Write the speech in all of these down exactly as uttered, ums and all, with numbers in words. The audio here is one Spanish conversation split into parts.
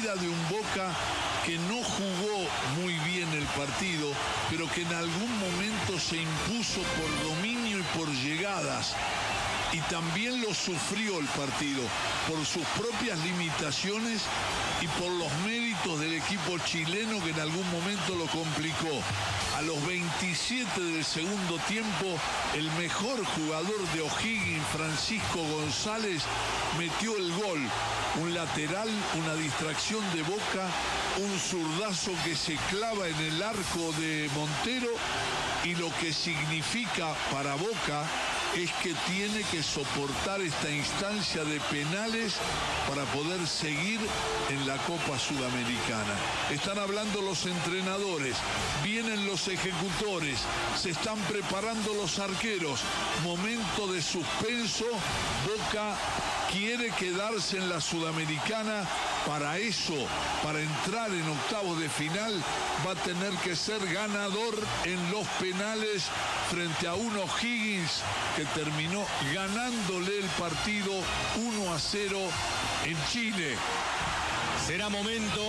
salida de un Boca que no jugó muy bien el partido, pero que en algún momento se impuso por dominio y por llegadas. Y también lo sufrió el partido por sus propias limitaciones y por los méritos del equipo chileno que en algún momento lo complicó. A los veintisiete del segundo tiempo, el mejor jugador de O'Higgins, Francisco González, metió el gol. Un lateral, una distracción de Boca, un zurdazo que se clava en el arco de Montero, y lo que significa para Boca es que tiene que soportar esta instancia de penales para poder seguir en la Copa Sudamericana. Están hablando los entrenadores, vienen los ejecutores, se están preparando los arqueros. Momento de suspenso. Boca quiere quedarse en la Sudamericana. Para eso, para entrar en octavos de final, va a tener que ser ganador en los penales frente a un O'Higgins que terminó ganándole el partido uno a cero en Chile. Será momento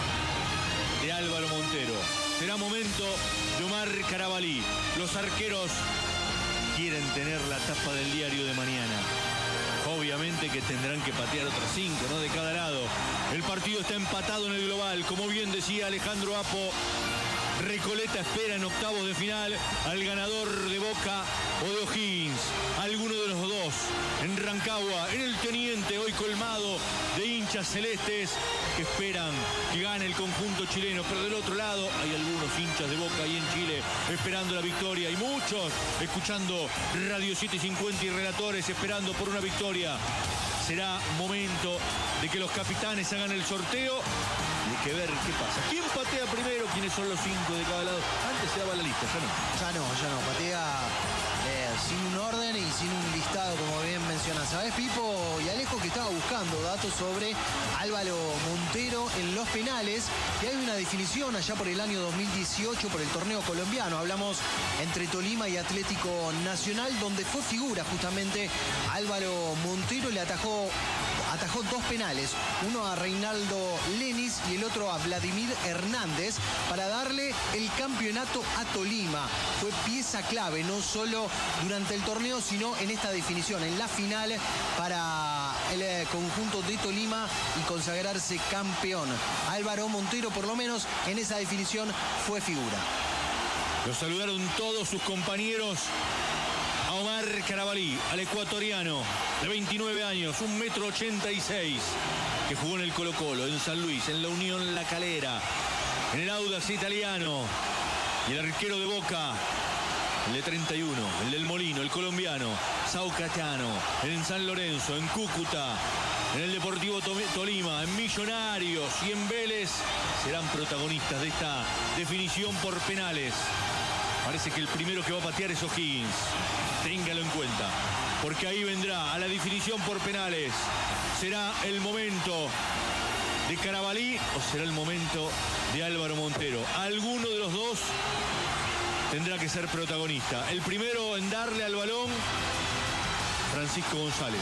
de Álvaro Montero. Será momento de Omar Carabalí. Los arqueros quieren tener la tapa del diario de mañana. Obviamente que tendrán que patear otros cinco, ¿no? De cada lado. El partido está empatado en el global. Como bien decía Alejandro Apo, Recoleta espera en octavos de final al ganador de Boca o de O'Higgins. Alguno de los dos. En Rancagua, en el Teniente, hoy colmado de hinchas celestes que esperan que gane el conjunto chileno. Pero del otro lado hay algunos hinchas de Boca ahí en Chile esperando la victoria. Y muchos escuchando Radio siete cincuenta y relatores esperando por una victoria. Será momento de que los capitanes hagan el sorteo. Hay que ver qué pasa. ¿Quién patea primero? ¿Quiénes son los cinco de cada lado? Antes se daba la lista, ya no. Ya no, ya no. Patea eh, sin un orden y sin un listado, como bien mencionas. ¿Sabés, Pipo y Alejo, que estaba buscando datos sobre Álvaro Montero en los penales? Y hay una definición allá por el año dos mil dieciocho por el torneo colombiano. Hablamos entre Tolima y Atlético Nacional, donde fue figura justamente Álvaro Montero. Le atajó Atajó dos penales, uno a Reinaldo Lenis y el otro a Vladimir Hernández, para darle el campeonato a Tolima. Fue pieza clave, no solo durante el torneo, sino en esta definición, en la final, para el conjunto de Tolima y consagrarse campeón. Álvaro Montero, por lo menos en esa definición, fue figura. Lo saludaron todos sus compañeros. A Omar Carabalí, al ecuatoriano de veintinueve años, un metro ochenta y seis, que jugó en el Colo-Colo, en San Luis, en la Unión La Calera, en el Audax italiano. Y el arquero de Boca, el de treinta y uno, el del Molino, el colombiano, Sao Caetano, en San Lorenzo, en Cúcuta, en el Deportivo Tolima, en Millonarios y en Vélez, serán protagonistas de esta definición por penales. Parece que el primero que va a patear es O'Higgins. Téngalo en cuenta, porque ahí vendrá a la definición por penales. ¿Será el momento de Carabalí o será el momento de Álvaro Montero? Alguno de los dos tendrá que ser protagonista. El primero en darle al balón, Francisco González.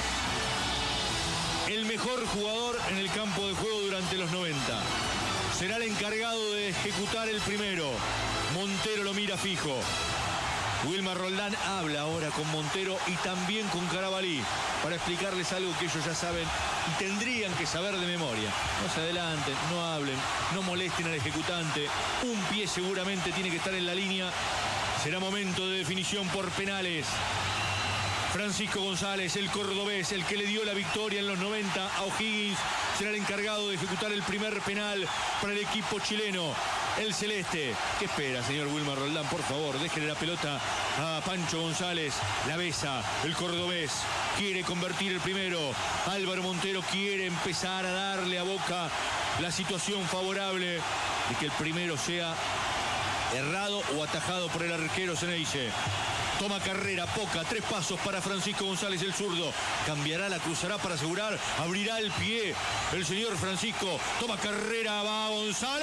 El mejor jugador en el campo de juego durante los noventa. Será el encargado de ejecutar el primero. Montero lo mira fijo. Wilmar Roldán habla ahora con Montero y también con Carabalí para explicarles algo que ellos ya saben y tendrían que saber de memoria. No se adelanten, no hablen, no molesten al ejecutante. Un pie seguramente tiene que estar en la línea. Será momento de definición por penales. Francisco González, el cordobés, el que le dio la victoria en los noventa a O'Higgins, será el encargado de ejecutar el primer penal para el equipo chileno. El celeste. ¿Qué espera, señor Wilmar Roldán? Por favor, déjele la pelota a Pancho González. La besa, el cordobés. Quiere convertir el primero. Álvaro Montero quiere empezar a darle a Boca la situación favorable de que el primero sea errado o atajado por el arquero Ceneice. Toma carrera, Poca, tres pasos para Francisco González, el zurdo. Cambiará, la cruzará para asegurar. Abrirá el pie el señor Francisco. Toma carrera, va González.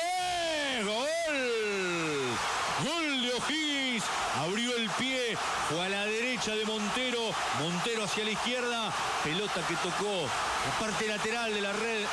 ¡Gol! ¡Gol de O'Higgins! Abrió el pie, fue a la derecha de Montero. Montero hacia la izquierda. Pelota que tocó la parte lateral de la red